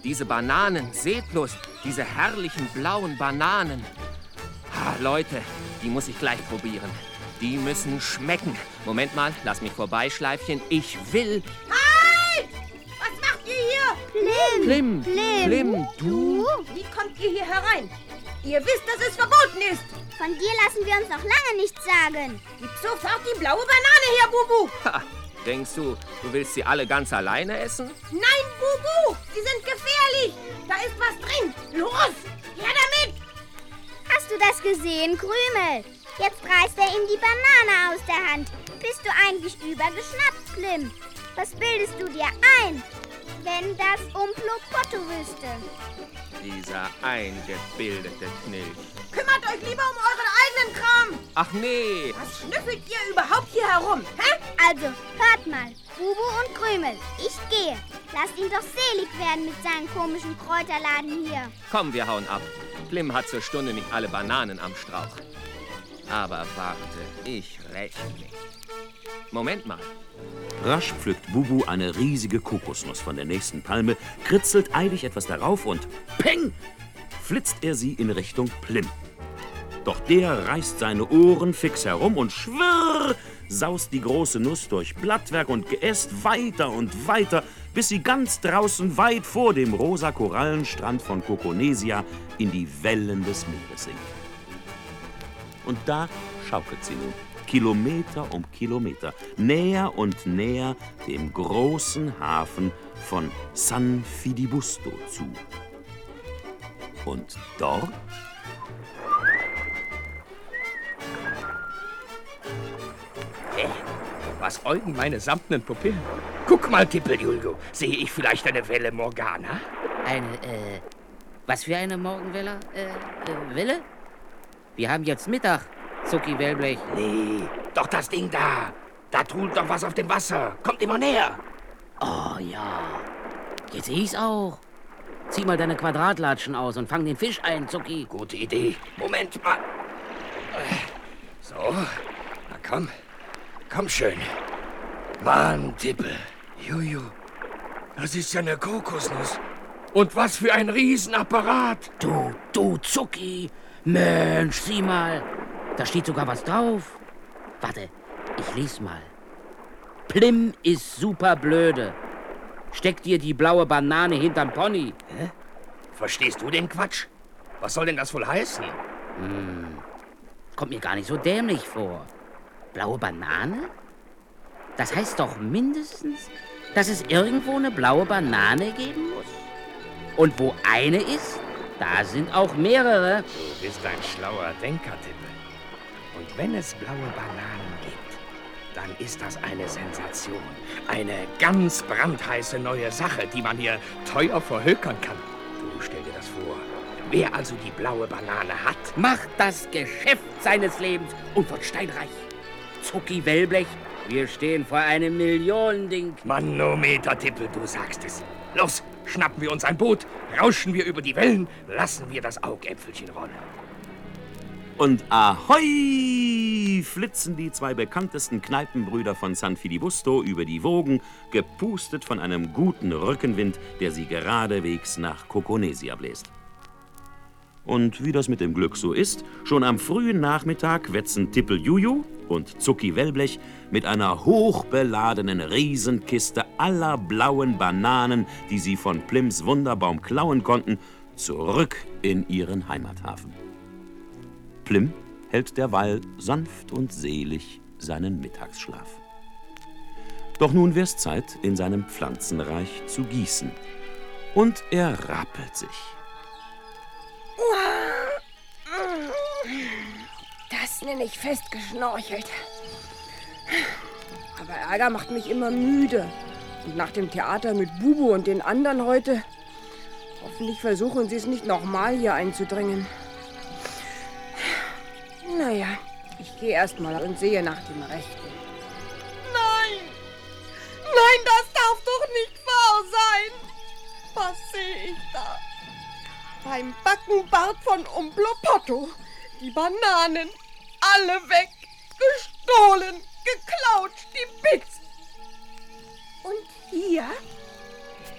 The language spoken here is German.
Diese Bananen, seht bloß, diese herrlichen blauen Bananen. Leute, die muss ich gleich probieren. Die müssen schmecken. Moment mal, lass mich vorbei, Schleifchen. Ich will... Halt! Was macht ihr hier? Plim, du? Wie kommt ihr hier herein? Ihr wisst, dass es verboten ist. Von dir lassen wir uns noch lange nichts sagen. Gib sofort die blaue Banane her, Bubu. Ha, denkst du, du willst sie alle ganz alleine essen? Nein, Bubu, sie sind gefährlich. Da ist was drin. Los, her damit. Hast du das gesehen, Krümel? Jetzt reißt er ihm die Banane aus der Hand. Bist du eigentlich übergeschnappt, Plim? Was bildest du dir ein, wenn das Umplopotto wüsste? Dieser eingebildete Knilch. Kümmert euch lieber um euren eigenen Kram. Ach nee. Was schnüffelt ihr überhaupt hier herum, hä? Also, hört mal, Bubu und Krümel, ich gehe. Lasst ihn doch selig werden mit seinem komischen Kräuterladen hier. Komm, wir hauen ab. Plim hat zur Stunde nicht alle Bananen am Strauch. Aber warte, ich räche mich. Moment mal. Rasch pflückt Bubu eine riesige Kokosnuss von der nächsten Palme, kritzelt eilig etwas darauf und peng! Flitzt er sie in Richtung Plim. Doch der reißt seine Ohren fix herum und schwirr saust die große Nuss durch Blattwerk und Geäst weiter und weiter, bis sie ganz draußen weit vor dem rosa Korallenstrand von Kokonesia in die Wellen des Meeres sinkt. Und da schaukelt sie nun, Kilometer um Kilometer, näher und näher dem großen Hafen von San Fidibusto zu. Und dort... Was äugen meine samtnen Pupillen? Guck mal, Tippel, Julio. Sehe ich vielleicht eine Welle Morgana? Was für eine Morgenwelle? Welle? Wir haben jetzt Mittag, Zucki Wellblech. Nee, doch das Ding da. Da trudelt doch was auf dem Wasser. Kommt immer näher. Oh ja, jetzt sehe ich's auch. Zieh mal deine Quadratlatschen aus und fang den Fisch ein, Zucki. Gute Idee. Moment mal. So, na komm. Komm schön. Mann, Tippel. Juju, das ist ja eine Kokosnuss. Und was für ein Riesenapparat. Du Zucki. Mensch, sieh mal. Da steht sogar was drauf. Warte, ich lese mal. Plim ist super blöde. Steck dir die blaue Banane hinterm Pony. Hä? Verstehst du den Quatsch? Was soll denn das wohl heißen? Kommt mir gar nicht so dämlich vor. Blaue Banane? Das heißt doch mindestens, dass es irgendwo eine blaue Banane geben muss. Und wo eine ist, da sind auch mehrere. Du bist ein schlauer Denker, Tippel. Und wenn es blaue Bananen gibt, dann ist das eine Sensation. Eine ganz brandheiße neue Sache, die man hier teuer verhökern kann. Du stell dir das vor. Wer also die blaue Banane hat, Macht das Geschäft seines Lebens und wird steinreich. Zucki Wellblech, wir stehen vor einem Millionending. Manometer, Tippel, du sagst es. Los, schnappen wir uns ein Boot, rauschen wir über die Wellen, lassen wir das Augäpfelchen rollen. Und ahoi! Flitzen die zwei bekanntesten Kneipenbrüder von San Fidibusto über die Wogen, gepustet von einem guten Rückenwind, der sie geradewegs nach Kokonesia bläst. Und wie das mit dem Glück so ist, schon am frühen Nachmittag wetzen Tippel Juju und Zucki Wellblech mit einer hochbeladenen Riesenkiste aller blauen Bananen, die sie von Plims Wunderbaum klauen konnten, zurück in ihren Heimathafen. Plim hält derweil sanft und selig seinen Mittagsschlaf. Doch nun wär's Zeit, in seinem Pflanzenreich zu gießen. Und er rappelt sich. Das nenne ich festgeschnorchelt. Aber Ärger macht mich immer müde. Und nach dem Theater mit Bubu und den anderen heute, hoffentlich versuchen sie es nicht nochmal hier einzudringen. Naja, ich gehe erst mal und sehe nach dem Rechten. Nein! Nein, das darf doch nicht wahr sein! Was sehe ich da? Beim Backenbart von Umplopotto. Die Bananen, alle weg, gestohlen, geklaut, die Bits. Und hier